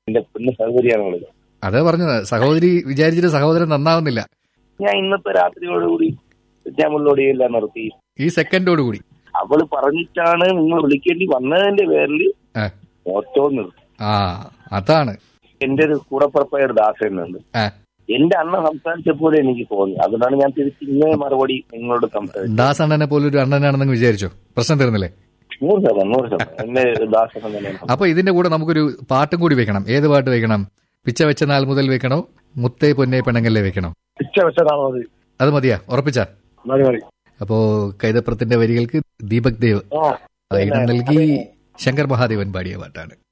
എന്റെ പൊന്ന് സഹോദരിയാണ്. അതേ പറഞ്ഞത്, സഹോദരി വിചാരിച്ചിട്ട് സഹോദരൻ നന്നാവുന്നില്ല. ഞാൻ ഇന്നത്തെ രാത്രിയോടുകൂടി ഞാൻ മുള്ളോടി എല്ലാം നിർത്തി. ഈ സെക്കൻഡോട് കൂടി അവള് പറഞ്ഞിട്ടാണ് നിങ്ങൾ വിളിക്കേണ്ടി വന്നതിന്റെ പേരിൽ ഓട്ടോ നിർത്തി. അതാണ് എന്റെ ഒരു കൂടപ്പുറപ്പായ ഒരു ദാസനുണ്ട്. എന്റെ അണ്ണൻ സംസാരിച്ചപ്പോലെ എനിക്ക് തോന്നി. അതുകൊണ്ടാണ് ഞാൻ തിരിച്ച് ഇങ്ങനെ മറുപടി നിങ്ങളോട് സംസാരിച്ചത്. ദാസണ്ണനെ പോലൊരു അണ്ണനാണെന്ന് വിചാരിച്ചോ? പ്രശ്നം തീർന്നില്ലേ? 100% എന്റെ ദാസൻ തന്നെയാണ്. അപ്പൊ ഇതിന്റെ കൂടെ നമുക്കൊരു പാട്ടും കൂടി വെക്കണം. ഏത് പാട്ട് വെക്കണം? പിച്ച വെച്ച നാൾ മുതൽ വെക്കണോ? മുത്തേ പൊന്നേ പെണ്ണങ്ങല്ലേ വെക്കണോ? പിച്ച വെച്ചതാണോ? അത് മതിയാ? ഉറപ്പിച്ചാ? അപ്പോ കൈതപ്രത്തിന്റെ വരികൾക്ക് ദീപക് ദേവ് ഈണം നൽകി ശങ്കർ മഹാദേവൻ പാടിയ പാട്ടാണ്.